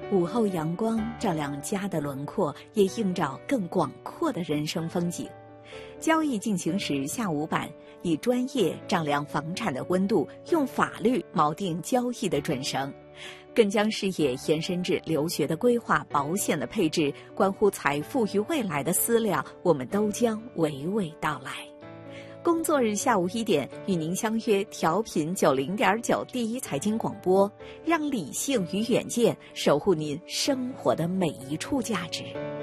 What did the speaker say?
午后阳光照亮家的轮廓，也映照更广阔的人生风景。交易进行时，下午版以专业丈量房产的温度，用法律锚定交易的准绳，更将视野延伸至留学的规划、保险的配置，关乎财富与未来的思量，我们都将娓娓道来。工作日下午1点，与您相约调频90.9第一财经广播，让理性与远见守护您生活的每一处价值。